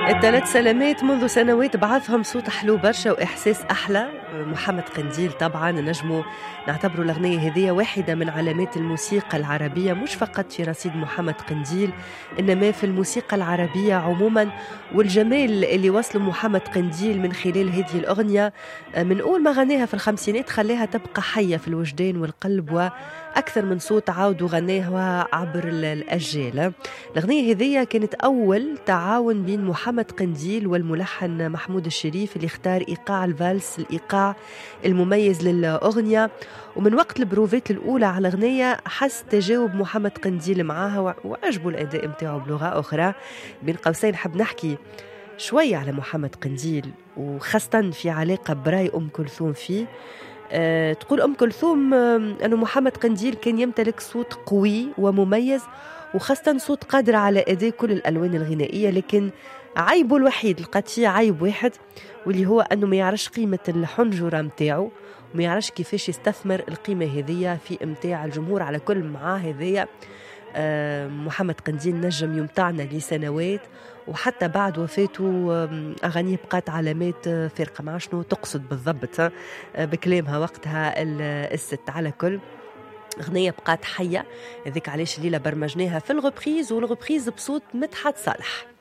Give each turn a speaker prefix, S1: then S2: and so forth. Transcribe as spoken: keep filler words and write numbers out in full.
S1: الثلاث سلامات منذ سنوات بعثهم صوت حلو برشا وإحساس أحلى. محمد قنديل طبعا نجمو نعتبروا الأغنية هذه واحدة من علامات الموسيقى العربية، مش فقط في رصيد محمد قنديل إنما في الموسيقى العربية عموما. والجمال اللي وصله محمد قنديل من خلال هذه الأغنية من أول ما غناها في الخمسينات خلاها تبقى حية في الوجدان والقلب، وأكثر من صوت عاود وغناها عبر الأجيال. الأغنية هذه كانت أول تعاون بين محمد قنديل والملحن محمود الشريف اللي اختار إيقاع الفالس، الإيقاع المميز للأغنية. ومن وقت البروفات الأولى على الأغنية حس تجاوب محمد قنديل معاها وعجبوا الأداء متاعه بلغة أخرى. بين قوسين حب نحكي شوية على محمد قنديل وخاصة في علاقة براي أم كلثوم فيه. أه تقول أم كلثوم أه أنه محمد قنديل كان يمتلك صوت قوي ومميز، وخاصة صوت قادر على أداء كل الألوان الغنائية، لكن عيبه الوحيد لقات فيه عيب واحد، واللي هو أنه ما يعرفش قيمة الحنجرة متاعه وما يعرفش كيفاش يستثمر القيمة هذية في امتاع الجمهور على كل معاه هذية. أه محمد قنديل نجم يمتعنا لسنوات، وحتى بعد وفاته أغانيه بقات علامات فارقة. مع شنو تقصد بالضبط بكلامها وقتها الست؟ على كل أغنية بقات حية، هذيك علاش الليلة برمجناها في الغبريز، والغبريز بصوت مدحت صالح.